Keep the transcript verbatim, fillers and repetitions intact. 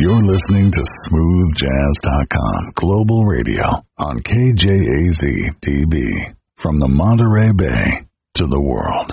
You're listening to smooth jazz dot com Global Radio on K J A Z T B. From the Monterey Bay to the world.